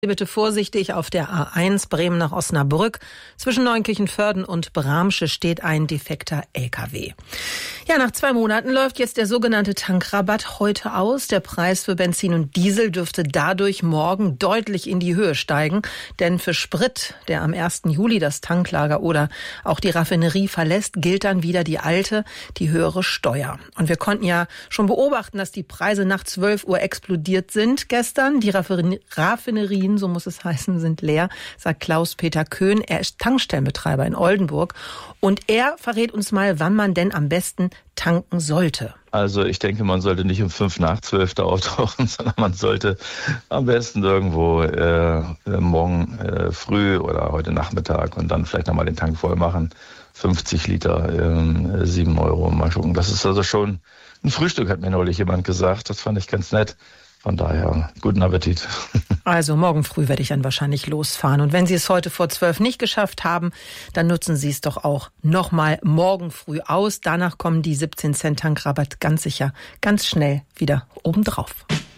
Bitte vorsichtig auf der A1 Bremen nach Osnabrück. Zwischen Neunkirchenvörden und Bramsche steht ein defekter LKW. Ja, nach 2 Monaten läuft jetzt der sogenannte Tankrabatt heute aus. Der Preis für Benzin und Diesel dürfte dadurch morgen deutlich in die Höhe steigen. Denn für Sprit, der am 1. Juli das Tanklager oder auch die Raffinerie verlässt, gilt dann wieder die alte, die höhere Steuer. Und wir konnten ja schon beobachten, dass die Preise nach 12 Uhr explodiert sind gestern. Die Raffinerien, so muss es heißen, sind leer, sagt Klaus-Peter Köhn. Er ist Tankstellenbetreiber in Oldenburg und er verrät uns mal, wann man denn am besten tanken sollte. Also ich denke, man sollte nicht um 11:55 da auftauchen, sondern man sollte am besten irgendwo morgen früh oder heute Nachmittag und dann vielleicht nochmal den Tank voll machen. 50 Liter, 7 Euro. Mal gucken. Das ist also schon ein Frühstück, hat mir neulich jemand gesagt. Das fand ich ganz nett. Von daher, guten Appetit. Also morgen früh werde ich dann wahrscheinlich losfahren. Und wenn Sie es heute vor 12 nicht geschafft haben, dann nutzen Sie es doch auch nochmal morgen früh aus. Danach kommen die 17 Cent Tankrabatt ganz sicher, ganz schnell wieder obendrauf.